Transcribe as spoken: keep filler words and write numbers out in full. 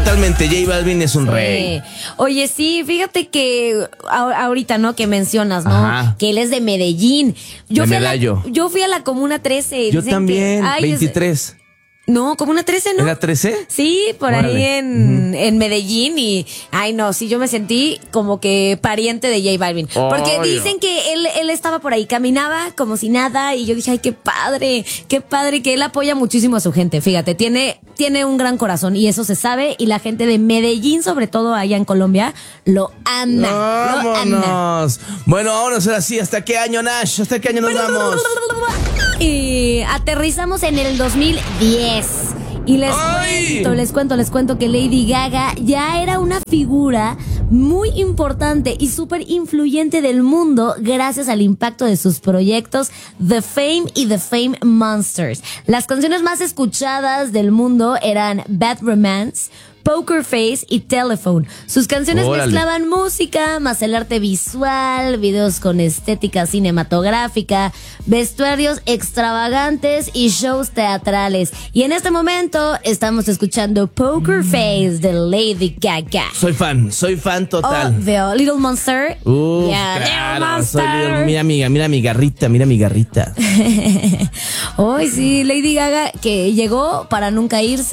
totalmente. J Balvin es un Sí. rey. Oye, sí, fíjate que a- ahorita, ¿no? Que mencionas, ¿no? Ajá. Que él es de Medellín. Yo De fui a la, Medallo. yo fui a la Comuna trece. Yo Dicen que- también, ay, es- veintitrés. No, Comuna trece, ¿no? ¿Era trece? Sí, por Órale. ahí en, en Medellín y, ay no, sí, yo me sentí como que pariente de J Balvin. Porque Obvio. dicen que él, él estaba por ahí, caminaba como si nada y yo dije, ay, qué padre, qué padre, que él apoya muchísimo a su gente, fíjate, tiene, tiene un gran corazón y eso se sabe y la gente de Medellín, sobre todo allá en Colombia, lo ama, lo ama. Vámonos. Bueno, vámonos ahora sí. ¿Hasta qué año, Nash? ¿Hasta qué año nos vamos? Y aterrizamos en el dos mil diez. Y les ¡Ay! cuento, les cuento, les cuento que Lady Gaga ya era una figura muy importante y súper influyente del mundo gracias al impacto de sus proyectos The Fame y The Fame Monsters. Las canciones más escuchadas del mundo eran Bad Romance, Poker Face y Telephone. Sus canciones Órale. mezclaban música, más el arte visual, videos con estética cinematográfica, vestuarios extravagantes y shows teatrales. Y en este momento estamos escuchando Poker Face de Lady Gaga. Soy fan, soy fan total. Obvio, Little Monster. Uf, Yeah, claro, Little soy Monster. Little- mira amiga, mira mi garrita, mira mi garrita. Hoy sí, Lady Gaga que llegó para nunca irse.